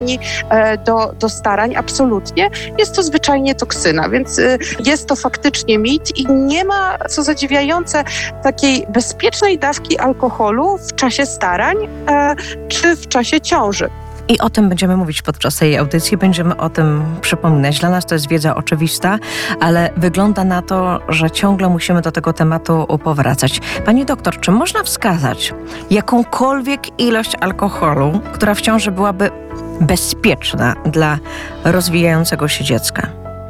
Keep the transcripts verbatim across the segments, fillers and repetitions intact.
podatni do, do starań, absolutnie. Jest to zwyczajnie toksyna, więc jest to faktycznie mit i nie ma, co zadziwiające, takiej bezpiecznej dawki alkoholu w czasie starań czy w czasie ciąży. I o tym będziemy mówić podczas tej audycji, będziemy o tym przypominać. Dla nas to jest wiedza oczywista, ale wygląda na to, że ciągle musimy do tego tematu powracać. Pani doktor, czy można wskazać jakąkolwiek ilość alkoholu, która w ciąży byłaby bezpieczna dla rozwijającego się dziecka?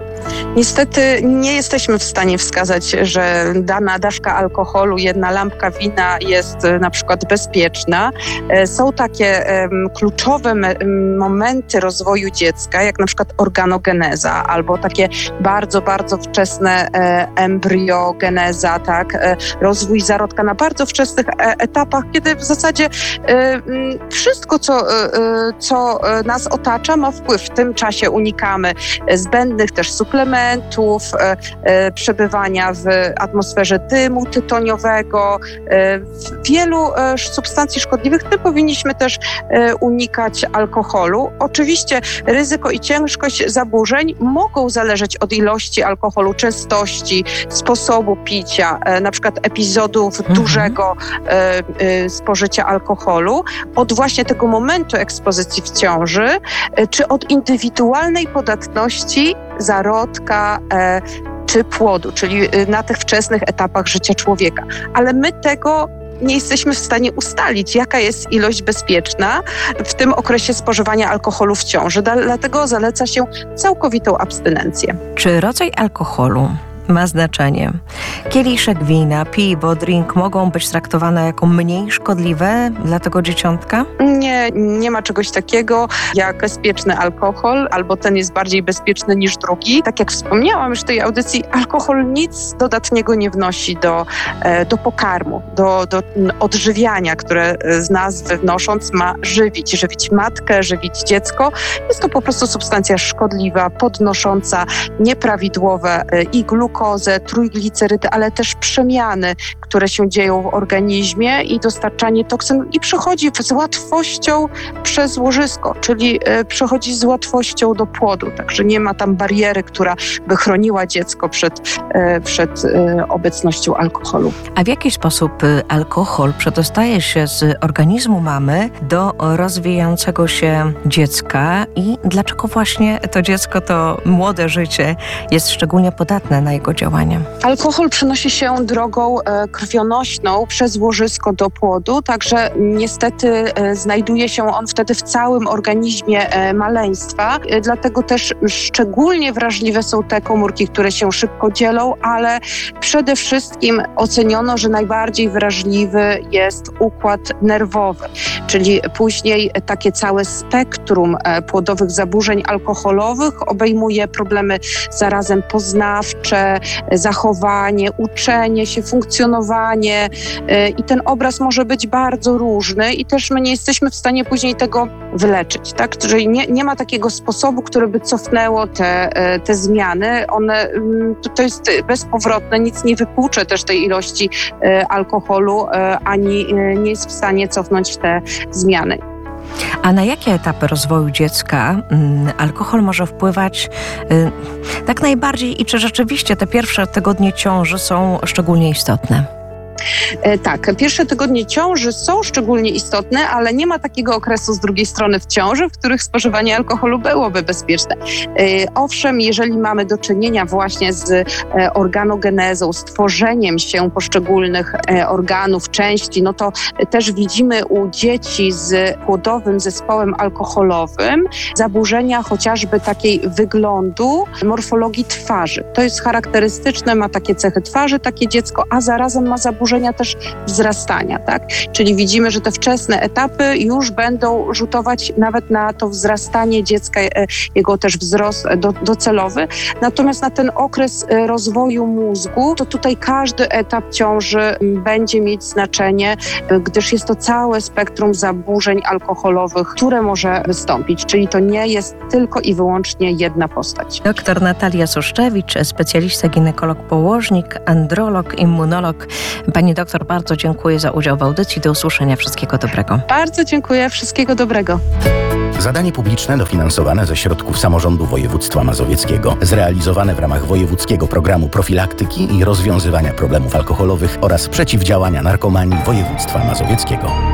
Niestety nie jesteśmy w stanie wskazać, że dana dawka alkoholu, jedna lampka wina jest na przykład bezpieczna. Są takie um, kluczowe me- momenty rozwoju dziecka, jak na przykład organogeneza albo takie bardzo, bardzo wczesne e, embriogeneza, tak? E, rozwój zarodka na bardzo wczesnych e- etapach, kiedy w zasadzie e, wszystko, co, e, co nas otacza, ma wpływ. W tym czasie unikamy zbędnych też suplementów, E, e, przebywania w atmosferze dymu tytoniowego, e, wielu e, substancji szkodliwych, tym powinniśmy też e, unikać alkoholu. Oczywiście ryzyko i ciężkość zaburzeń mogą zależeć od ilości alkoholu, częstości, sposobu picia, e, na przykład epizodów mhm. dużego e, e, spożycia alkoholu, od właśnie tego momentu ekspozycji w ciąży, e, czy od indywidualnej podatności zarodka e, czy płodu, czyli na tych wczesnych etapach życia człowieka. Ale my tego nie jesteśmy w stanie ustalić, jaka jest ilość bezpieczna w tym okresie spożywania alkoholu w ciąży. Dlatego zaleca się całkowitą abstynencję. Czy rodzaj alkoholu ma znaczenie? Kieliszek wina, piwo, drink mogą być traktowane jako mniej szkodliwe dla tego dzieciątka? Nie, nie ma czegoś takiego jak bezpieczny alkohol, albo ten jest bardziej bezpieczny niż drugi. Tak jak wspomniałam już w tej audycji, alkohol nic dodatniego nie wnosi do, do pokarmu, do, do odżywiania, które z nazwy wnosząc ma żywić, żywić matkę, żywić dziecko. Jest to po prostu substancja szkodliwa, podnosząca nieprawidłowe i glukozę, trójglicerydy, ale też przemiany, które się dzieją w organizmie i dostarczanie toksyn i przechodzi z łatwością przez łożysko, czyli przechodzi z łatwością do płodu, także nie ma tam bariery, która by chroniła dziecko przed, przed obecnością alkoholu. A w jaki sposób alkohol przedostaje się z organizmu mamy do rozwijającego się dziecka i dlaczego właśnie to dziecko, to młode życie jest szczególnie podatne na jego działanie? Alkohol przenosi się drogą krwionośną przez łożysko do płodu, także niestety znajduje się on wtedy w całym organizmie maleństwa, dlatego też szczególnie wrażliwe są te komórki, które się szybko dzielą, ale przede wszystkim oceniono, że najbardziej wrażliwy jest układ nerwowy, czyli później takie całe spektrum płodowych zaburzeń alkoholowych obejmuje problemy zarazem poznawcze, zachowanie, uczenie się, funkcjonowanie i ten obraz może być bardzo różny i też my nie jesteśmy w stanie później tego wyleczyć, tak? Czyli nie, nie ma takiego sposobu, który by cofnęło te, te zmiany. One, to jest bezpowrotne, nic nie wypłucze też tej ilości alkoholu, ani nie jest w stanie cofnąć te zmiany. A na jakie etapy rozwoju dziecka mm, alkohol może wpływać y, tak najbardziej i czy rzeczywiście te pierwsze tygodnie ciąży są szczególnie istotne? Tak, pierwsze tygodnie ciąży są szczególnie istotne, ale nie ma takiego okresu z drugiej strony w ciąży, w których spożywanie alkoholu byłoby bezpieczne. Owszem, jeżeli mamy do czynienia właśnie z organogenezą, z tworzeniem się poszczególnych organów, części, no to też widzimy u dzieci z płodowym zespołem alkoholowym zaburzenia chociażby takiej wyglądu, morfologii twarzy. To jest charakterystyczne, ma takie cechy twarzy, takie dziecko, a zarazem ma zaburzenia też wzrastania, tak? Czyli widzimy, że te wczesne etapy już będą rzutować nawet na to wzrastanie dziecka, jego też wzrost do, docelowy. Natomiast na ten okres rozwoju mózgu, to tutaj każdy etap ciąży będzie mieć znaczenie, gdyż jest to całe spektrum zaburzeń alkoholowych, które może wystąpić. Czyli to nie jest tylko i wyłącznie jedna postać. Doktor Natalia Suszczewicz, specjalista ginekolog, położnik, androlog, immunolog. Pani doktor, bardzo dziękuję za udział w audycji. Do usłyszenia. Wszystkiego dobrego. Bardzo dziękuję. Wszystkiego dobrego. Zadanie publiczne dofinansowane ze środków samorządu województwa mazowieckiego, zrealizowane w ramach Wojewódzkiego Programu Profilaktyki i Rozwiązywania Problemów Alkoholowych oraz Przeciwdziałania Narkomanii województwa mazowieckiego.